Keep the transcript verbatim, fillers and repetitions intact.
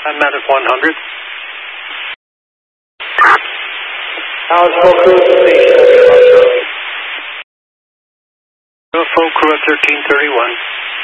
I'm out of one hundred. How's full crew at the station? Full crew at thirteen thirty-one.